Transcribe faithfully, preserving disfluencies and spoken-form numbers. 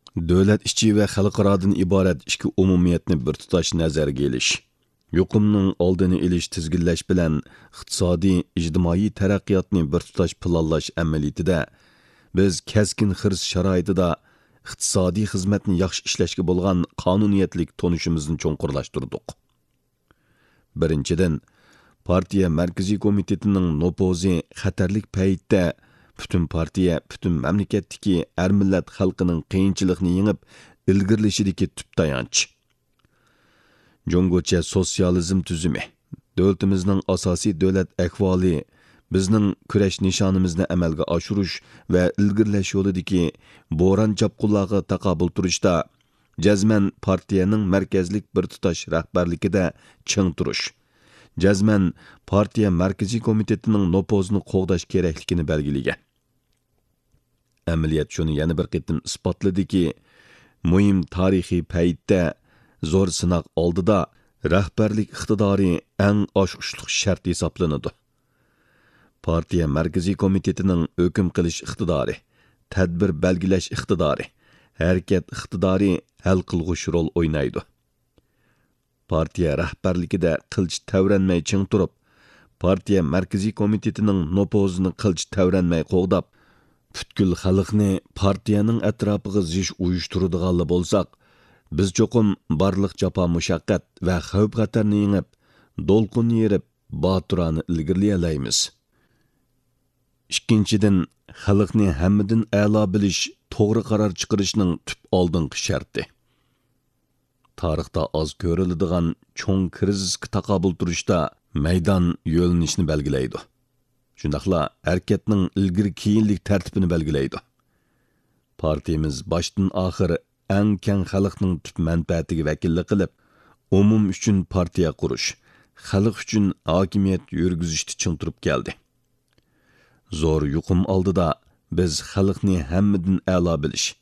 Davlat ichi va xalqarodan iborat ikki umumiyatni bir tutash nazarga elish, yuqumning oldini olish tizginlash bilan iqtisodiy, ijtimoiy taraqqiyotni bir tutash planlash amaliyotida biz keskin xirs sharoitida iqtisodiy xizmatni yaxshi ishlashga bo'lgan qonuniyatlik tonishimizni cho'nqurlashtirdik. Birinchidan, partiya markaziy komitetining nopozi xatarlik paytda bütün partiya, bütün mamlakatdagi er millat xalqining qiyinchilikni yengib ilgirlashidagi tüp tayanch. Jongocha sotsializm tuzumi, davlatimizning asosiy davlat ahvoli, bizning kurash nishonimizni amalga oshirish va ilgirlash yo'lidagi bo'ron chapqunlarga taqobil turishda jazman partiyaning markazlik bir tutash rahbarligida ching turish, jazman partiya markaziy komitetining nopozini qo'g'dash kerakligini belgilagan. Amaliyat shuni yana bir qitim isbotladiki, muhim tarixiy paytda zo'r sinoq oldida rahbarlik iqtidori eng oshqushliq shart hisoblanadi. Partiya markaziy komitetining hukm qilish iqtidori, tadbir belgilash iqtidori, harakat iqtidori hal qilg'uch rol o'ynaydi. Partiya rahbarligida qilch tavranmay ching turib, partiya markaziy komitetining nopozini qilch tavranmay qo'g'dab, butkul xalqni partiyaning atrofiga zish uyushtiradiganlar bo'lsak, biz cho'qim barliq jafo mushaqqat va xavf xatarni yengib, do'lqinni yerib, boturani ilgirlay olamiz. Ikkinchidan, xalqni hammadan a'lo bilish, to'g'ri qaror chiqarishning tüp oldingi sharti. Tarixda az ko'riladigan cho'ng krizisga taqobil turishda maydon yo'linishni belgilaydi. Shundaqla harakatning ilgiri keyinlik tartibini belgilaydi. Partiyamiz boshdan oxir eng keng xalqning tüp manfaatiga vakillik qilib, umum uchun partiya qurish, xalq uchun hokimiyat yurgizishni ching turib keldi. Zo'r yuqum oldida biz xalqni hammadan a'lo bilish,